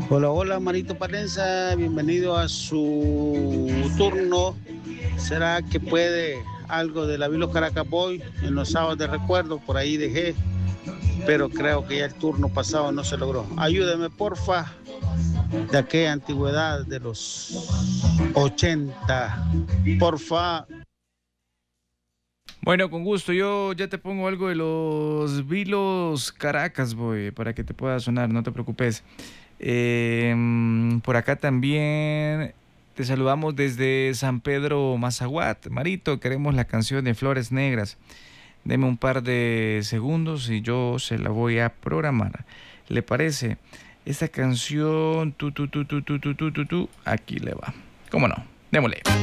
Hola, hola, Marito Palenza, bienvenido a su turno. ¿Será que puede algo de la Vilo Caracas Boy en los sábados de recuerdo? Por ahí dejé, pero creo que ya el turno pasado no se logró. Ayúdeme, porfa, de aquella antigüedad de los 80. Porfa. Bueno, con gusto. Yo ya te pongo algo de los Vilos Caracas, boy, para que te pueda sonar, no te preocupes. Por acá también te saludamos desde San Pedro Mazaguat. Marito, queremos la canción de Flores Negras. Deme un par de segundos y yo se la voy a programar. ¿Le parece? Esta canción, aquí le va. ¿Cómo no? Démosle.